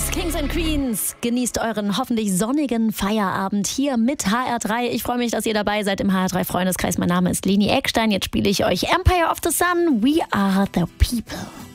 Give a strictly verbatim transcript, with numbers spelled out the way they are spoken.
Kings and Queens. Genießt euren hoffentlich sonnigen Feierabend hier mit H R drei. Ich freue mich, dass ihr dabei seid im H R drei Freundeskreis. Mein Name ist Leni Eckstein. Jetzt spiele ich euch Empire of the Sun. We are the people.